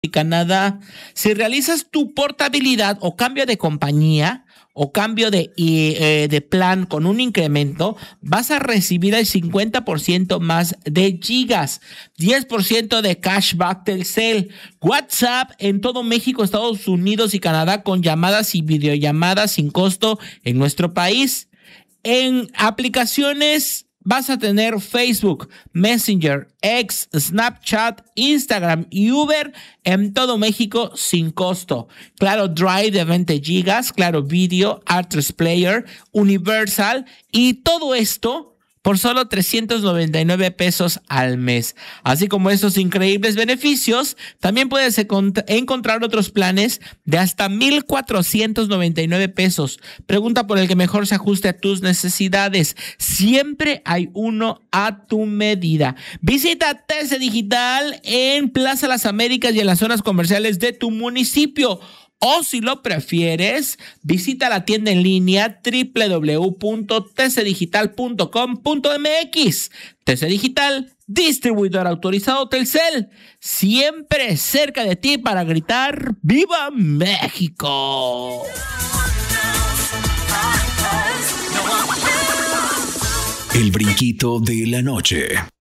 y Canadá. Si realizas tu portabilidad o cambio de compañía o cambio de plan con un incremento, vas a recibir el 50% más de gigas, 10% de cashback Telcel, WhatsApp en todo México, Estados Unidos y Canadá con llamadas y videollamadas sin costo en nuestro país. En aplicaciones vas a tener Facebook, Messenger, X, Snapchat, Instagram y Uber en todo México sin costo. Claro Drive de 20 gigas, Claro Video, Artlist Player, Universal y todo esto por solo 399 pesos al mes. Así como estos increíbles beneficios, también puedes encontrar otros planes de hasta 1,499 pesos. Pregunta por el que mejor se ajuste a tus necesidades. Siempre hay uno a tu medida. Visita TC Digital en Plaza Las Américas y en las zonas comerciales de tu municipio. O si lo prefieres, visita la tienda en línea www.tcdigital.com.mx. TC Digital, distribuidor autorizado Telcel, siempre cerca de ti para gritar ¡Viva México! El brinquito de la noche.